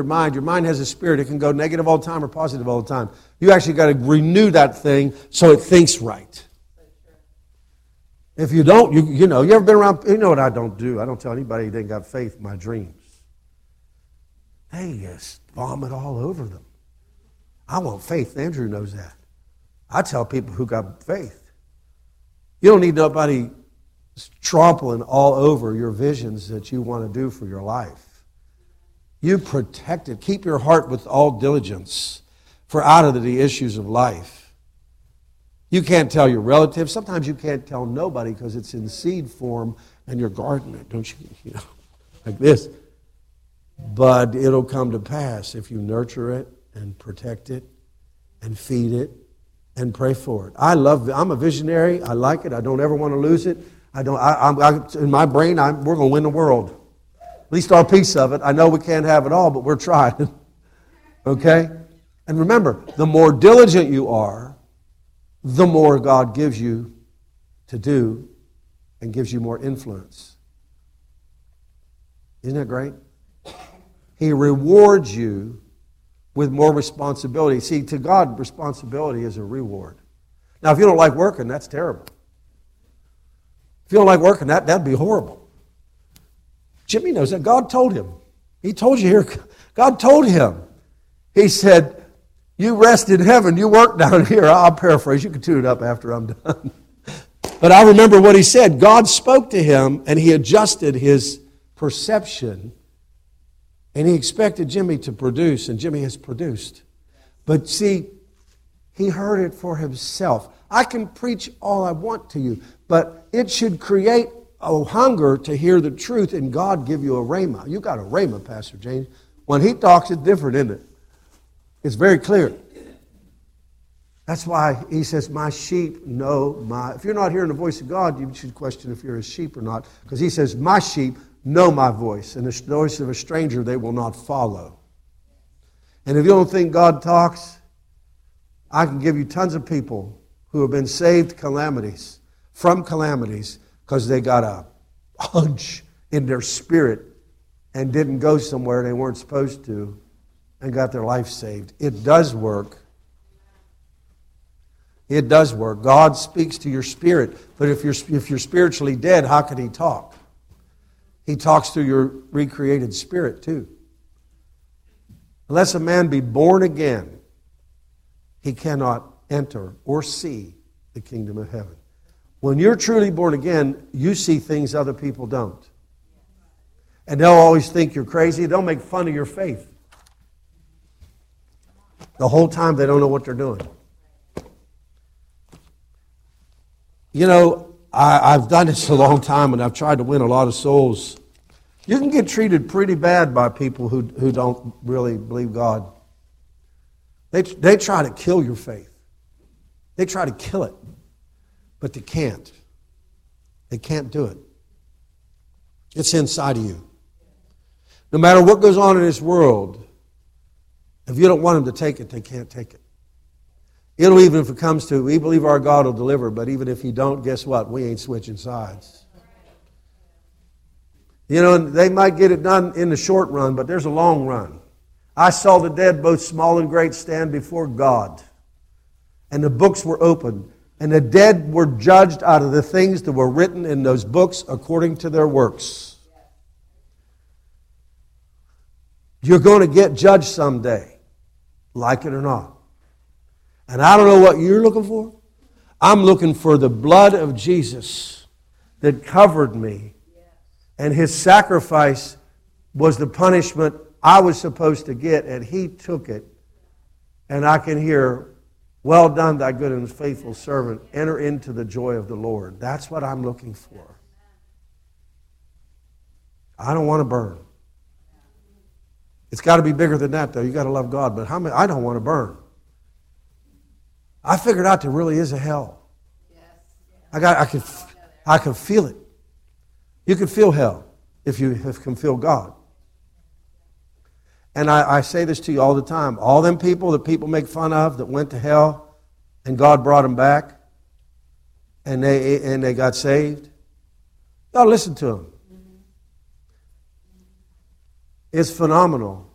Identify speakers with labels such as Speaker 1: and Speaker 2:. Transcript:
Speaker 1: mind. Your mind has a spirit. It can go negative all the time or positive all the time. You actually got to renew that thing so it thinks right. If you don't, you know, you ever been around, you know what I don't do? I don't tell anybody they ain't got faith in my dreams. They just vomit all over them. I want faith. Andrew knows that. I tell people who got faith. You don't need nobody trampling all over your visions that you want to do for your life. You protect it. Keep your heart with all diligence, for out of the issues of life. You can't tell your relatives. Sometimes you can't tell nobody because it's in seed form and you're guarding it, don't you? You know, like this. But it'll come to pass if you nurture it and protect it and feed it and pray for it. I'm a visionary. I like it. I don't ever want to lose it. In my brain, we're going to win the world. At least our piece of it. I know we can't have it all, but we're trying. Okay? And remember, the more diligent you are, the more God gives you to do and gives you more influence. Isn't that great? He rewards you with more responsibility. See, to God, responsibility is a reward. Now, if you don't like working, that's terrible. If you don't like working, that'd be horrible. Jimmy knows that. God told him. He told you here. God told him. He said, you rest in heaven, you work down here. I'll paraphrase. You can tune it up after I'm done. But I remember what he said. God spoke to him, and he adjusted his perception, and he expected Jimmy to produce, and Jimmy has produced. But see, he heard it for himself. I can preach all I want to you, but it should create a hunger to hear the truth, and God give you a rhema. You got a rhema, Pastor James. When he talks, it's different, isn't it? It's very clear. That's why he says, my sheep know my... If you're not hearing the voice of God, you should question if you're a sheep or not. Because he says, my sheep know my voice, and the voice of a stranger they will not follow. And if you don't think God talks, I can give you tons of people who have been saved from calamities, because they got a hunch in their spirit and didn't go somewhere they weren't supposed to and got their life saved. It does work. It does work. God speaks to your spirit, but if you're spiritually dead, how can he talk? He talks through your recreated spirit too. Unless a man be born again, he cannot enter or see the kingdom of heaven. When you're truly born again, you see things other people don't. And they'll always think you're crazy. They'll make fun of your faith. The whole time they don't know what they're doing. You know, I've done this a long time, and I've tried to win a lot of souls. You can get treated pretty bad by people who don't really believe God. They try to kill your faith. They try to kill it. But they can't. They can't do it. It's inside of you. No matter what goes on in this world, if you don't want them to take it, they can't take it. It'll even if it comes to, we believe our God will deliver, but even if he don't, guess what? We ain't switching sides. You know, they might get it done in the short run, but there's a long run. I saw the dead, both small and great, stand before God. And the books were opened. And the dead were judged out of the things that were written in those books according to their works. You're going to get judged someday, like it or not. And I don't know what you're looking for. I'm looking for the blood of Jesus that covered me. And his sacrifice was the punishment I was supposed to get, and he took it. And I can hear, well done, thy good and faithful servant. Enter into the joy of the Lord. That's what I'm looking for. I don't want to burn. It's got to be bigger than that, though. You got to love God. But I don't want to burn. I figured out there really is a hell. I can feel it. You can feel hell if you can feel God. And I say this to you all the time. All them people that people make fun of that went to hell and God brought them back and they got saved, y'all listen to them. It's phenomenal